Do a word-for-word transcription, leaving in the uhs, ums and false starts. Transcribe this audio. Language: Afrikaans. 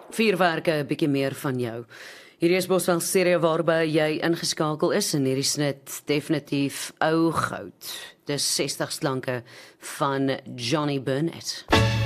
Vuurwerke, 'n bietjie meer van jou. Hierdie is Boswel Stereo waarby jy ingeskakel is en hierdie snit definitief ou goud. Dis sestig slanke van Johnny Burnett.